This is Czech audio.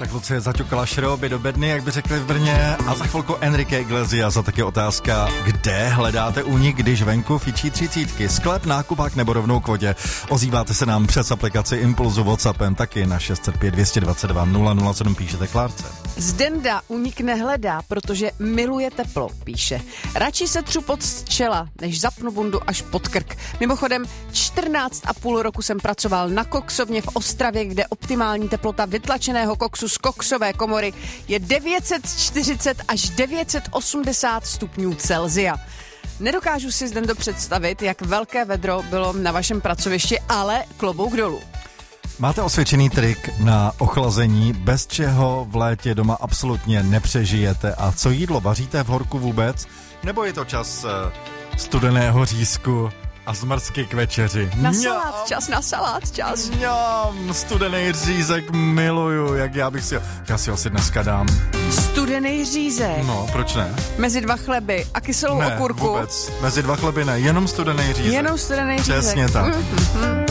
tak Lucie zaťukala šrouby do bedny, jak by řekli v Brně, a za chvilku Enrique Iglesias a taky otázka, kde hledáte únik, když venku fičí 30. Sklep, nákupák nebo rovnou k vodě. Ozýváte se nám přes aplikaci Impulzu WhatsAppem, taky na 605 222 007, píšete Klárce. Zdenda únik nehledá, protože miluje teplo, píše. Radši se třu pod čela, než zapnu bundu až pod krk. Mimochodem, 14,5 roku jsem pracoval na koksovně v Ostravě, kde optimální teplota vytlačeného koksu z koksové komory je 940 až 980 stupňů Celsia. Nedokážu si zde představit, jak velké vedro bylo na vašem pracovišti, ale klobouk dolů. Máte osvědčený trik na ochlazení, bez čeho v létě doma absolutně nepřežijete? A co jídlo vaříte v horku vůbec? Nebo je to čas studeného řízku a zmrzky k večeři? Na salát čas. Studený řízek miluju, já si ho asi dneska dám. Studený řízek. No, proč ne? Mezi 2 chleby a kyselou okurku. Ne, vůbec. Mezi 2 chleby ne, jenom studený řízek. Jenom studený řízek. Přesně tak.